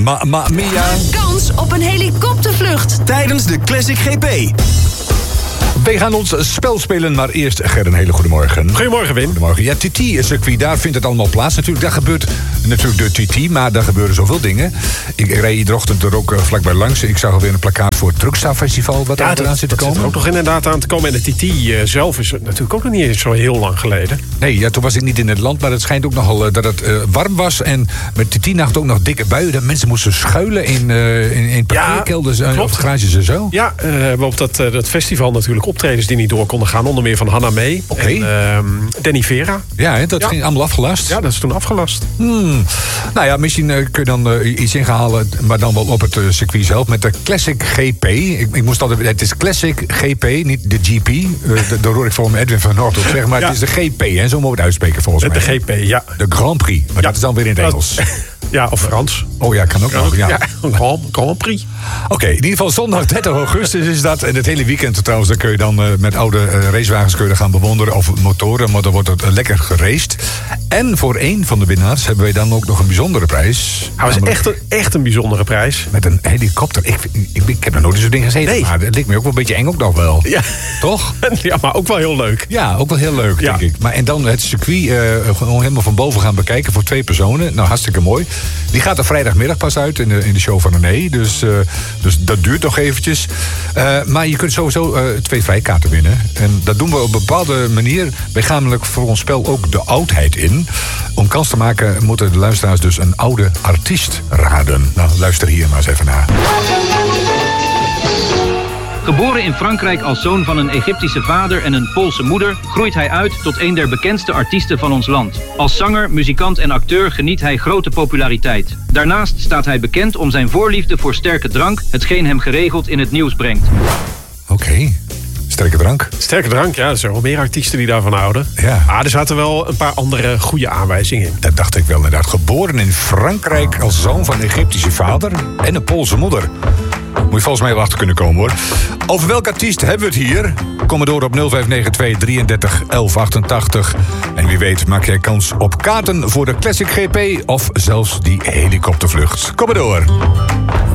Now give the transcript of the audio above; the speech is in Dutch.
Mamma Mia. Maak kans op een helikoptervlucht Tijdens de Classic GP. Wij gaan ons spel spelen, maar eerst Ger, een hele goede morgen. Goedemorgen, Wim. Goedemorgen. Ja, TT-circuit, daar vindt het allemaal plaats. Natuurlijk, daar gebeurt natuurlijk de TT, maar daar gebeuren zoveel dingen. Ik reed iedere ochtend er ook vlakbij langs. Ik zag alweer een plakkaat voor het Truckstar Festival, wat er aan zit te komen. Zit er ook nog inderdaad aan te komen. En de TT zelf is natuurlijk ook nog niet eens zo heel lang geleden. Nee, ja, toen was ik niet in het land, maar het schijnt ook nogal dat het warm was. En met TT-nacht ook nog dikke buien. Dat mensen moesten schuilen in parkeerkelders of garages en zo. Ja, we hebben op dat festival natuurlijk optredens die niet door konden gaan. Onder meer van Hannah May en Danny Vera. Ja, dat ging allemaal afgelast. Ja, dat is toen afgelast. Nou ja, misschien kun je dan iets inhalen, maar dan wel op het circuit zelf met de Classic GP. Ik moest altijd, het is Classic GP, niet de GP. Daar hoor ik voor me Edwin van Noord op zeggen, maar het is de GP, hè, zo moeten we het uitspreken volgens mij. De GP, ja. De Grand Prix, maar dat is dan weer in het Engels. Ja, of Frans. Oh ja, kan ook nog. Ja. Grand Prix. Oké, in ieder geval zondag 30 augustus is dat. En het hele weekend trouwens, dan kun je dan met oude racewagens kun je gaan bewonderen. Of motoren, maar dan wordt het lekker geraced. En voor één van de winnaars hebben wij dan ook nog een bijzondere prijs. Dat is echt een bijzondere prijs. Met een helikopter. Ik heb nog nooit in zo'n ding gezeten. Nee. Maar het lijkt me ook wel een beetje eng ook nog wel. Ja. Toch? Ja, maar ook wel heel leuk. Ja, ook wel heel leuk, denk ik. Maar en dan het circuit gewoon helemaal van boven gaan bekijken voor 2 personen. Nou, hartstikke mooi. Die gaat er vrijdagmiddag pas uit in de show van René. Dus dat duurt nog eventjes. Maar je kunt sowieso 2 vrijkaarten winnen. En dat doen we op een bepaalde manier. Wij gaan namelijk voor ons spel ook de oudheid in. Om kans te maken moeten de luisteraars dus een oude artiest raden. Nou, luister hier maar eens even naar. Geboren in Frankrijk als zoon van een Egyptische vader en een Poolse moeder, groeit hij uit tot een der bekendste artiesten van ons land. Als zanger, muzikant en acteur geniet hij grote populariteit. Daarnaast staat hij bekend om zijn voorliefde voor sterke drank, hetgeen hem geregeld in het nieuws brengt. Oké. Sterke drank. Sterke drank, ja. Er zijn wel meer artiesten die daarvan houden. Ja. Maar er zaten wel een paar andere goede aanwijzingen in. Dat dacht ik wel inderdaad. Geboren in Frankrijk als zoon van een Egyptische vader en een Poolse moeder. Moet je volgens mij wel achter kunnen komen, hoor. Over welk artiest hebben we het hier? Kom maar door op 0592 33 1188. En wie weet maak jij kans op kaarten voor de Classic GP of zelfs die helikoptervlucht. Kom maar door.